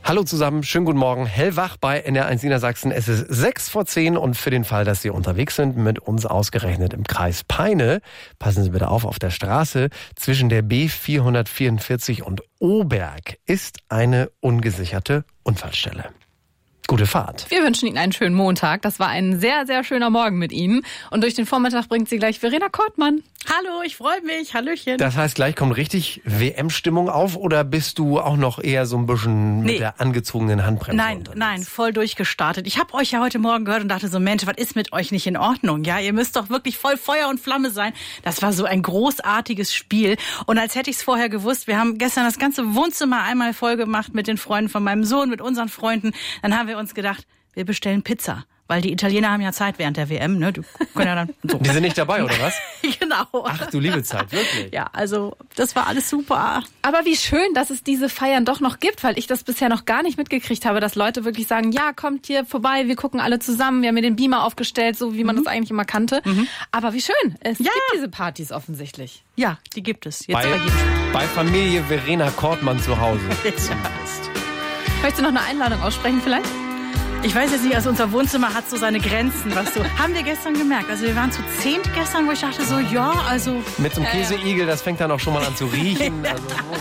Hallo zusammen, schönen guten Morgen. Hellwach bei NR1 Niedersachsen. Es ist 6:10 und für den Fall, dass Sie unterwegs sind, mit uns ausgerechnet im Kreis Peine, passen Sie bitte auf der Straße zwischen der B444 und Oberg ist eine ungesicherte Unfallstelle. Gute Fahrt. Wir wünschen Ihnen einen schönen Montag. Das war ein sehr, sehr schöner Morgen mit Ihnen. Und durch den Vormittag bringt Sie gleich Verena Kortmann. Hallo, ich freue mich. Hallöchen. Das heißt, gleich kommt richtig WM-Stimmung auf oder bist du auch noch eher so ein bisschen mit der angezogenen Handbremse unterwegs? Nein, voll durchgestartet. Ich habe euch ja heute Morgen gehört und dachte so, Mensch, was ist mit euch nicht in Ordnung? Ja, ihr müsst doch wirklich voll Feuer und Flamme sein. Das war so ein großartiges Spiel. Und als hätte ich es vorher gewusst, wir haben gestern das ganze Wohnzimmer einmal voll gemacht mit den Freunden von meinem Sohn, mit unseren Freunden. Dann haben wir uns gedacht, wir bestellen Pizza. Weil die Italiener haben ja Zeit während der WM, ne? Die können ja dann so. Die sind nicht dabei, oder was? Genau. Ach du liebe Zeit, wirklich? Ja, also das war alles super. Aber wie schön, dass es diese Feiern doch noch gibt, weil ich das bisher noch gar nicht mitgekriegt habe, dass Leute wirklich sagen, ja, kommt hier vorbei, wir gucken alle zusammen, wir haben hier den Beamer aufgestellt, so wie man das eigentlich immer kannte. Aber wie schön, es gibt diese Partys offensichtlich. Ja, die gibt es. Jetzt Bei Familie Verena Kortmann zu Hause. Jetzt. Möchtest du noch eine Einladung aussprechen vielleicht? Ich weiß jetzt nicht, also unser Wohnzimmer hat so seine Grenzen, was so. Haben wir gestern gemerkt. Also wir waren zu 10 gestern, wo ich dachte so, ja, also. Mit so einem Käseigel, das fängt dann auch schon mal an zu riechen. Also,